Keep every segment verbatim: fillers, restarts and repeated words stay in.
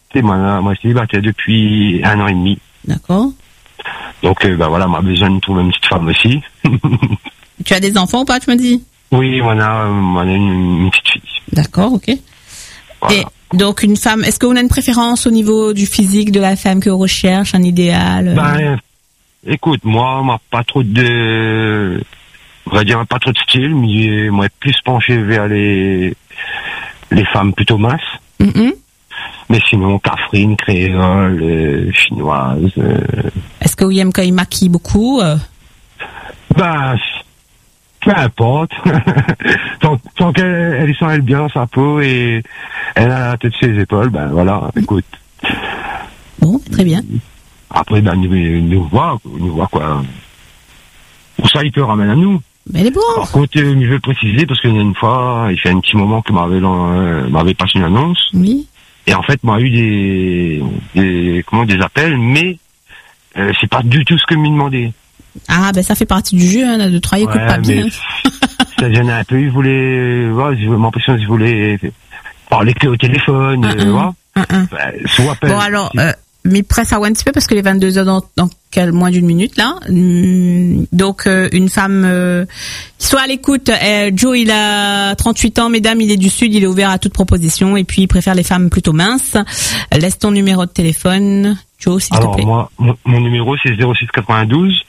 sais, moi, moi, je suis célibataire depuis un an et demi. D'accord. Donc, euh, bah voilà, on a besoin de trouver une petite femme aussi. Tu as des enfants ou pas, tu me dis? Oui, on a, on a une, une petite fille. D'accord, ok. Voilà. Et donc, une femme, est-ce qu'on a une préférence au niveau du physique de la femme que recherche, un idéal? euh... Ben, écoute, moi, moi, pas trop de, on va dire pas trop de style, mais moi, plus penché vers les, les femmes plutôt minces. Mm-hmm. Mais sinon, cafrine, créole, euh, chinoise. Euh... Est-ce que William, quand il maquille beaucoup euh... Ben, peu importe. tant tant qu'elle elle sent elle bien sa peau et elle a la tête sur ses épaules, ben voilà, écoute. Bon, très bien. Après, ben, nous, nous voit, nous voit quoi. Pour ça, il peut ramener à nous. Mais elle est bon. Par contre, euh, je veux préciser, parce qu'il y a une fois, il fait un petit moment que m'avait, euh, m'avait passé une annonce. Oui. Et en fait, moi, eu des, des, comment, des appels, mais, euh, c'est pas du tout ce que me demandait. Ah, ben, ça fait partie du jeu, hein, de trois écoutes Ouais, pas bien. Ça gênait un peu, il voulait, ouais, j'ai l'impression qu'il voulait parler que au téléphone, Uh-uh. euh, ouais. Uh-uh. Ben, soit appel. Bon, alors, euh, mais presse à un petit peu parce que les vingt-deux heures dans, dans quel, moins d'une minute, là. Hum, donc, euh, une femme, euh, qui soit à l'écoute. Euh, Joe, il a trente-huit ans, mesdames, il est du Sud, il est ouvert à toute proposition et puis il préfère les femmes plutôt minces. Laisse ton numéro de téléphone, Joe, s'il Alors, te plaît. moi, mon, mon numéro, c'est zéro six quatre-vingt-douze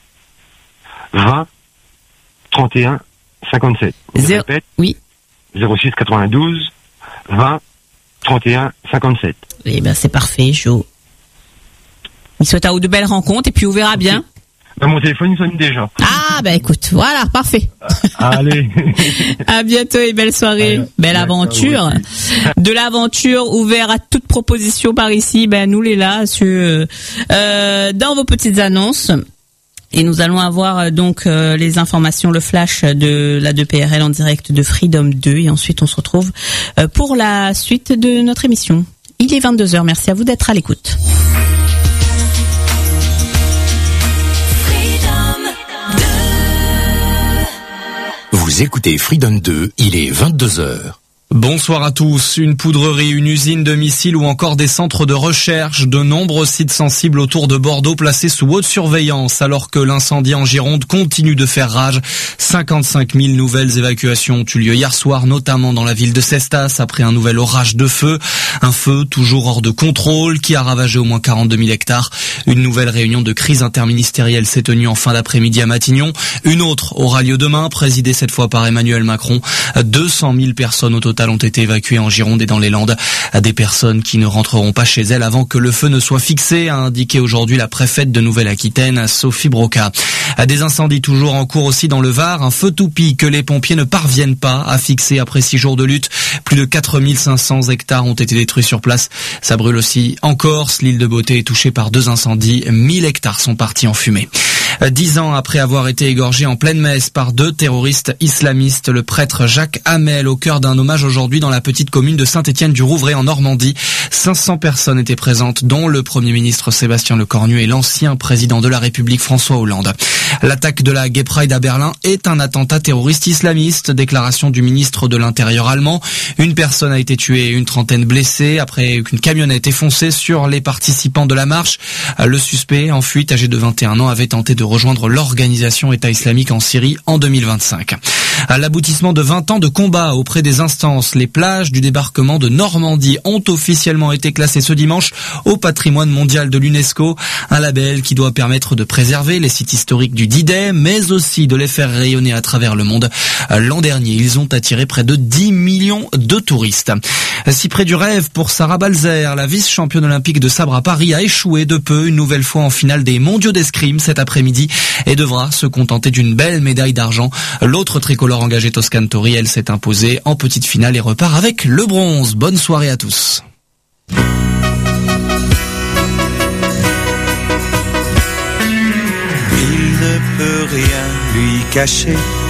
vingt trente et un cinquante-sept. Je Zéro- répète. Oui. zéro six quatre-vingt-douze vingt trente et un cinquante-sept. Eh ben, c'est parfait, Joe. Il souhaite à vous de belles rencontres et puis on verra bien. Ben, mon téléphone, il sonne déjà. Ah, ben, écoute, voilà, parfait. Allez. À bientôt et belle soirée. Allez. Belle D'accord, aventure. De l'aventure ouvert à toute proposition par ici. Ben, nous les là, sur, euh, dans vos petites annonces. Et nous allons avoir euh, donc euh, les informations, le flash de la deux P R L en direct de Freedom deux. Et ensuite, on se retrouve euh, pour la suite de notre émission. Il est vingt-deux heures. Merci à vous d'être à l'écoute. Vous écoutez Freedom deux, il est vingt-deux heures. Bonsoir à tous. Une poudrerie, une usine de missiles ou encore des centres de recherche. De nombreux sites sensibles autour de Bordeaux placés sous haute surveillance alors que l'incendie en Gironde continue de faire rage. cinquante-cinq mille nouvelles évacuations ont eu lieu hier soir, notamment dans la ville de Cestas après un nouvel orage de feu. Un feu toujours hors de contrôle qui a ravagé au moins quarante-deux mille hectares. Une nouvelle réunion de crise interministérielle s'est tenue en fin d'après-midi à Matignon. Une autre aura lieu demain, présidée cette fois par Emmanuel Macron. deux cent mille personnes au total ont été évacuées en Gironde et dans les Landes. Des personnes qui ne rentreront pas chez elles avant que le feu ne soit fixé, a indiqué aujourd'hui la préfète de Nouvelle-Aquitaine, Sophie Broca. Des incendies toujours en cours aussi dans le Var, un feu toupie que les pompiers ne parviennent pas à fixer après six jours de lutte. Plus de quatre mille cinq cents hectares ont été détruits sur place. Ça brûle aussi en Corse. L'île de Beauté est touchée par deux incendies. mille hectares sont partis en fumée. Dix ans après avoir été égorgé en pleine messe par deux terroristes islamistes, le prêtre Jacques Hamel, au cœur d'un hommage aujourd'hui dans la petite commune de Saint-Étienne-du-Rouvray en Normandie. cinq cents personnes étaient présentes, dont le Premier ministre Sébastien Lecornu et l'ancien président de la République François Hollande. L'attaque de la Gay Pride à Berlin est un attentat terroriste islamiste, déclaration du ministre de l'Intérieur allemand. Une personne a été tuée et une trentaine blessée après qu'une camionnette ait foncé sur les participants de la marche. Le suspect, en fuite, âgé de vingt et un ans, avait tenté de rejoindre l'organisation État islamique en Syrie en deux mille vingt-cinq. À l'aboutissement de vingt ans de combat auprès des instances, les plages du débarquement de Normandie ont officiellement été classées ce dimanche au patrimoine mondial de l'UNESCO, un label qui doit permettre de préserver les sites historiques du D-Day, mais aussi de les faire rayonner à travers le monde. L'an dernier, ils ont attiré près de dix millions de touristes. Si près du rêve pour Sarah Balzer, la vice-championne olympique de sabre à Paris a échoué de peu une nouvelle fois en finale des mondiaux d'escrime cet après-midi et devra se contenter d'une belle médaille d'argent. L'autre tricolore engagée Toscane Tori, elle s'est imposée en petite finale et repart avec le bronze. Bonne soirée à tous. Il ne peut rien lui cacher